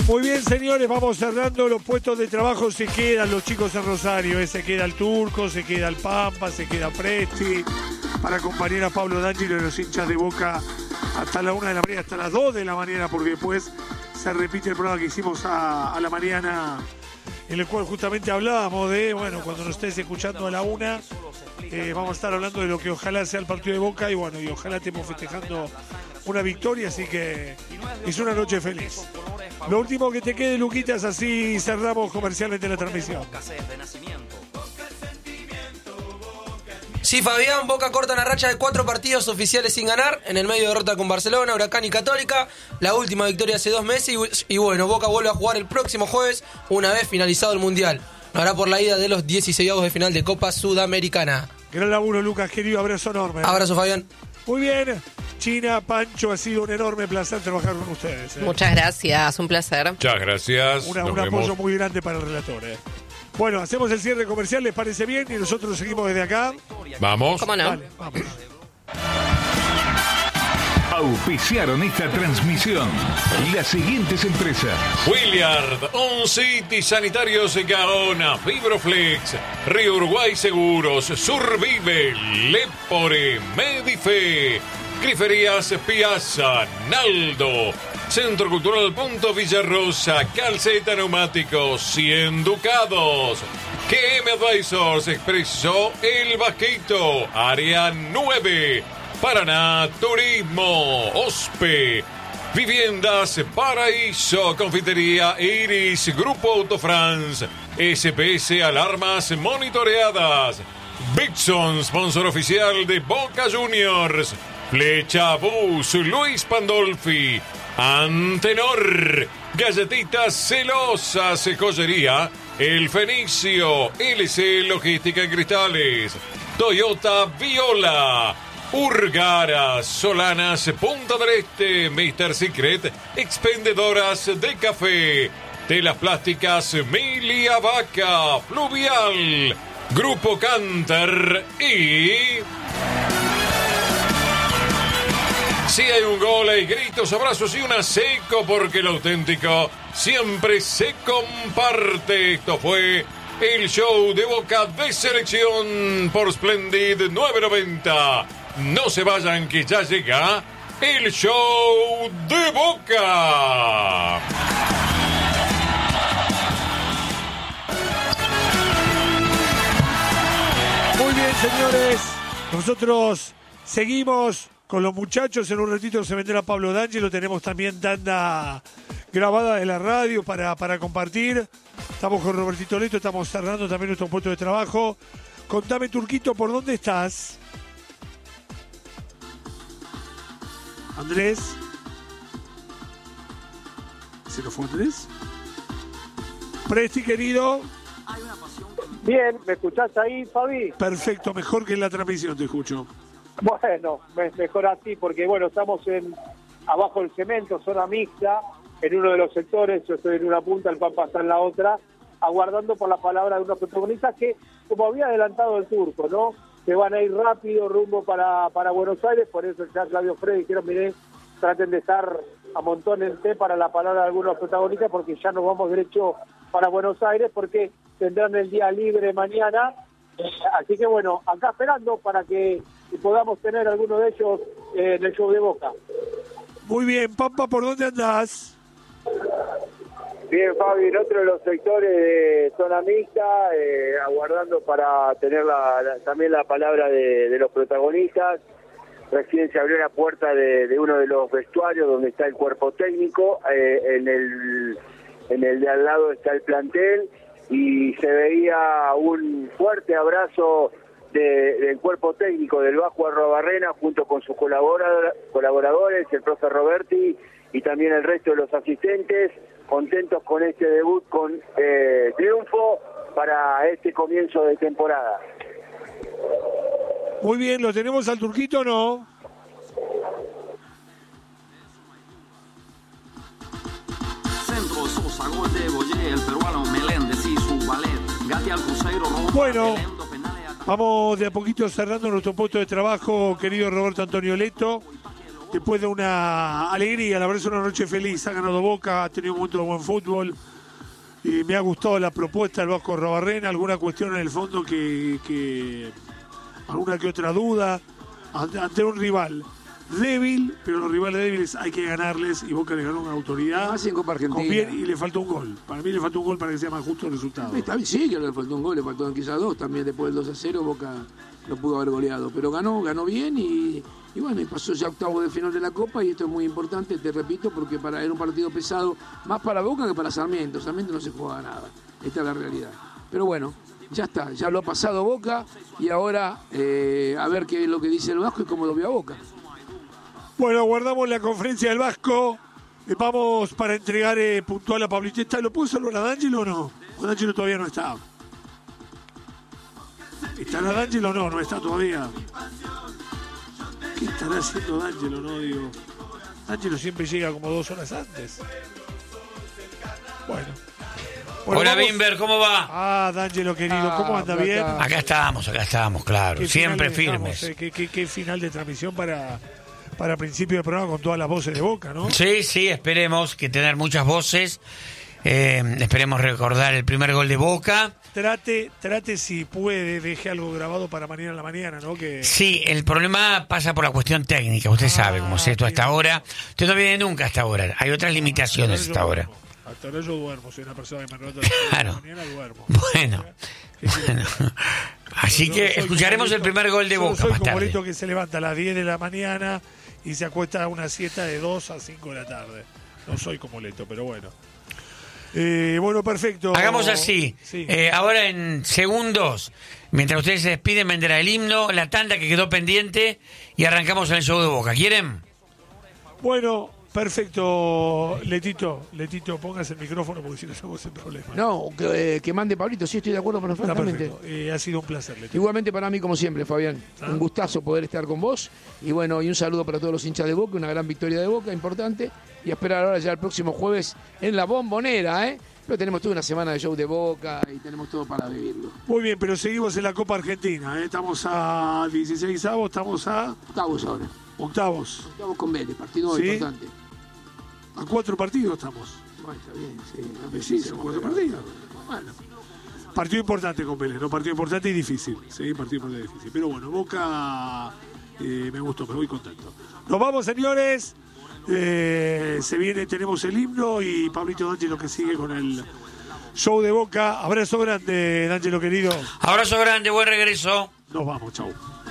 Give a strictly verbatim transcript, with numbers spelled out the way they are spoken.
Muy bien, señores, vamos cerrando los puestos de trabajo. Se quedan los chicos en Rosario, ¿eh? Se queda el Turco, se queda el Pampa, se queda Presti, para acompañar a Pablo D'Angelo y los hinchas de Boca hasta la una de la mañana, hasta las dos de la mañana, porque después se repite el programa que hicimos a, a la mañana, en el cual justamente hablábamos de, bueno, cuando nos estés escuchando a la una, eh, vamos a estar hablando de lo que ojalá sea el partido de Boca y bueno, y ojalá estemos festejando una victoria, así que es una noche feliz. Lo último que te quede, Luquitas, así cerramos comercialmente la transmisión. Sí, Fabián, Boca corta una racha de cuatro partidos oficiales sin ganar, en el medio derrota con Barcelona, Huracán y Católica, la última victoria hace dos meses y, y bueno, Boca vuelve a jugar el próximo jueves, una vez finalizado el Mundial. Lo hará por la ida de los dieciseisavos de final de Copa Sudamericana. Gran laburo, Lucas, querido, abrazo enorme. Abrazo, Fabián. Muy bien, China, Pancho, ha sido un enorme placer trabajar con ustedes. ¿eh? Muchas gracias, un placer. Muchas gracias. Una, Nos un vemos. apoyo muy grande para el relator. ¿eh? Bueno, hacemos el cierre comercial, ¿les parece bien? Y nosotros seguimos desde acá. Vamos. ¿Cómo no? Vale, vamos. Auspiciaron esta transmisión las siguientes empresas: Williard, On City Sanitarios Gaona, Fibroflex, Río Uruguay Seguros, Survive, Lepore, Medife, Griferías Piazza, Naldo, Centro Cultural Punto Villarrosa, Calceta Neumáticos, cien Ducados, G M Advisors, Expreso El Vasquito, Área nueve, Paraná Turismo, Ospe, Viviendas Paraíso, Confitería Iris, Grupo Autofrance, S P S Alarmas Monitoreadas, Bixon, sponsor oficial de Boca Juniors, Flecha Bus, Luis Pandolfi, Antenor, Galletitas Celosas, Joyería, El Fenicio, L C Logística en Cristales, Toyota Viola, Urgara, Solanas, Punta del Este, mister Secret, Expendedoras de Café, Telas Plásticas Milia Vaca, Fluvial, Grupo Canter y... Si hay un gol, hay gritos, abrazos y una seco, porque lo auténtico siempre se comparte. Esto fue el show de Boca de Selección por Splendid nueve noventa. No se vayan, que ya llega el show de Boca. Muy bien, señores. Nosotros seguimos con los muchachos. En un ratito se vendrá Pablo D'Angelo. Tenemos también tanda grabada de la radio para, para compartir. Estamos con Robertito Leto. Estamos cerrando también nuestro puesto de trabajo. Contame, Turquito, ¿por dónde estás? Andrés. ¿Se nos fue Andrés? Presti, querido. Bien, ¿me escuchás ahí, Fabi? Perfecto, mejor que en la transmisión te escucho. Bueno, me- mejor así, porque bueno, estamos en abajo del cemento, zona mixta, en uno de los sectores, yo estoy en una punta, el Pampa está en la otra, aguardando por la palabra de unos protagonistas que, como había adelantado el Turco, ¿no? Se van a ir rápido rumbo para, para Buenos Aires, por eso ya Claudio Freddy dijeron, miren, traten de estar a montón en té para la palabra de algunos protagonistas, porque ya nos vamos derecho para Buenos Aires, porque tendrán el día libre mañana. Eh, así que bueno, acá esperando para que podamos tener alguno de ellos eh, en el show de Boca. Muy bien, Pampa, ¿por dónde andás? Bien, Fabi, en otro de los sectores de zona mixta, eh, aguardando para tener la, la- también la palabra de, de los protagonistas. Recién se abrió la puerta de, de uno de los vestuarios donde está el cuerpo técnico, eh, en el en el de al lado está el plantel, y se veía un fuerte abrazo de, del cuerpo técnico del Bajo Arrobarrena junto con sus colaborador, colaboradores, el profe Roberti y también el resto de los asistentes, contentos con este debut con eh, triunfo para este comienzo de temporada. Muy bien, ¿lo tenemos al Turquito o no? Centro Sosa, gol de Boyé, el peruano Meléndez y su ballet. Gatti al Cruzeiro, Roma, Bueno, Belendo, penales a- vamos de a poquito cerrando nuestro puesto de trabajo, querido Roberto Antonio Leto. después de una alegría, la verdad es una noche feliz. Ha ganado Boca, ha tenido un momento de buen fútbol. Y me ha gustado la propuesta del Vasco Arruabarrena, alguna cuestión en el fondo que, que alguna que otra duda ante un rival débil, pero los rivales débiles hay que ganarles y Boca le ganó una autoridad. Más en Copa Argentina. Con bien, y le faltó un gol. Para mí le faltó un gol para que sea más justo el resultado. Está bien, sí, que le faltó un gol, le faltó quizás dos también después del dos a cero. Boca no pudo haber goleado, pero ganó, ganó bien y, y bueno, y pasó ya octavo de final de la Copa y esto es muy importante, te repito, porque para era un partido pesado, más para Boca que para Sarmiento. Sarmiento no se jugaba nada, esta es la realidad. Pero bueno, ya está, ya lo ha pasado Boca y ahora eh, a ver qué es lo que dice el Vasco y cómo lo vio a Boca. Bueno, guardamos la conferencia del Vasco. Eh, vamos para entregar eh, puntual a Pablito. ¿Lo pudo saludar a D'Angelo o no? O D'Angelo todavía no está. ¿Estará D'Angelo o no? No está todavía. ¿Qué estará haciendo D'Angelo? No, digo. D'Angelo siempre llega como dos horas antes. Bueno. Bueno, hola, vamos. Bimber, ¿cómo va? Ah, D'Angelo querido, Ah, ¿cómo anda? ¿Bien? Acá estamos, acá estamos, claro. ¿Qué Siempre final firmes. estamos, eh? ¿Qué, qué, qué final de transmisión para, para principio de programa con todas las voces de Boca, ¿no? Sí, sí, esperemos que tener muchas voces. Eh, esperemos recordar el primer gol de Boca. Trate, trate si puede, deje algo grabado para mañana en la mañana, ¿no? Que... Sí, el problema pasa por la cuestión técnica. Usted Ah, sabe cómo es esto hasta bien. ahora. Usted no viene nunca hasta ahora. Hay otras limitaciones Hasta hasta ahora. duermo. Hasta ahora yo duermo, soy una persona que me levanto Claro. a la mañana, duermo. Bueno, ¿Qué quiere? bueno. Así Yo que no soy escucharemos como el Lito, primer gol de yo no Boca soy más como tarde. Lito que se levanta a las diez de la mañana y se acuesta a una siesta de dos a cinco de la tarde. No soy como Leto, pero bueno. Eh, bueno, perfecto. Hagamos así. Sí. Eh, ahora en segundos, mientras ustedes se despiden, vendrá el himno, la tanda que quedó pendiente y arrancamos en el show de Boca. ¿Quieren? Bueno, perfecto. Letito, Letito, póngase el micrófono porque si no somos el problema. No, que, eh, que mande Pablito, sí, estoy de acuerdo Está perfectamente. perfecto. Eh, ha sido un placer, Letito. Igualmente para mí, como siempre, Fabián. ¿Ah? Un gustazo poder estar con vos. Y bueno, y un saludo para todos los hinchas de Boca, una gran victoria de Boca, importante. Y a esperar ahora ya el próximo jueves en la Bombonera, ¿eh? Pero tenemos toda una semana de show de Boca y tenemos todo para vivirlo. Muy bien, pero seguimos en la Copa Argentina. ¿eh? Estamos a dieciséis avos, estamos a Octavos ahora. octavos. Octavos con Vélez, partido muy ¿Sí? importante. A cuatro partidos estamos. Bueno, está bien, sí. no Sí, precisa, son cuatro pero- partidos. Bueno, Partido importante con Vélez, ¿no? Partido importante y difícil. Sí, partido importante y difícil. Pero bueno, Boca eh, me gustó, me voy contento. Nos vamos, señores. Eh, se viene, tenemos el himno y Pablito D'Angelo que sigue con el show de Boca. Abrazo grande, D'Angelo querido. Abrazo grande, buen regreso. Nos vamos, chau.